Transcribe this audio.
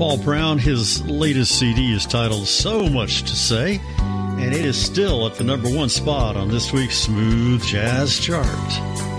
Paul Brown. His latest CD is titled So Much to Say, and it is still at the number one spot on this week's Smooth Jazz chart.